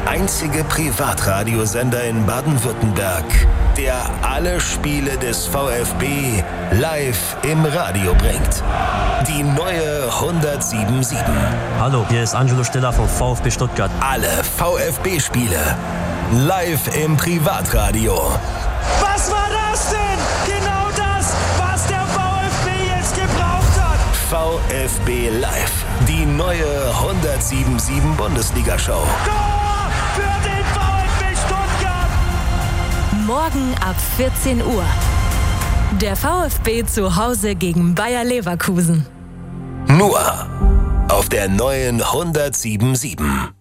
einzige Privatradiosender in Baden-Württemberg, der alle Spiele des VfB live im Radio bringt. Die neue 107.7. Hallo, hier ist Angelo Stiller vom VfB Stuttgart. Alle VfB-Spiele live im Privatradio. Was war das denn? Genau das, was der VfB jetzt gebraucht hat. VfB Live, die neue 107.7 Bundesliga-Show. Tor für den VfB Stuttgart. Morgen ab 14 Uhr. Der VfB zu Hause gegen Bayer Leverkusen. Nur auf der neuen 107.7.